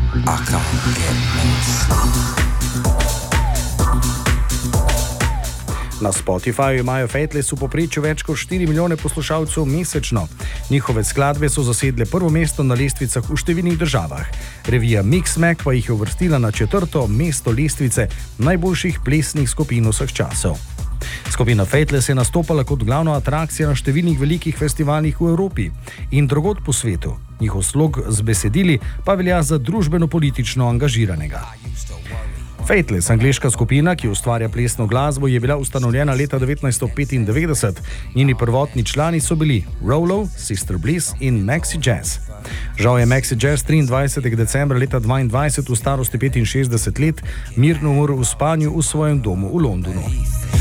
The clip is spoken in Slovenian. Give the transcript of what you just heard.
Na Spotifyju imajo Faithless v povprečju več kot 4 milijone poslušalcev mesečno. Njihove skladbe so zasedle prvo mesto na lestvicah v številnih državah. Revija Mixmag pa jih je uvrstila na 4. mesto lestvice najboljših plesnih skupin vseh časov. Skupina Faithless je nastopala kot glavna atrakcija na številnih velikih festivalih v Evropi in drugod po svetu. Njihov slog z besedili pa velja za družbeno-politično angažiranega. Faithless, angleška skupina, ki ustvarja plesno glasbo, je bila ustanovljena leta 1995. Njeni prvotni člani so bili Rollo, Sister Bliss in Maxi Jazz. Žal je Maxi Jazz 23. decembra leta 2022 v starosti 65 let mirno umrl v spanju v svojem domu v Londonu.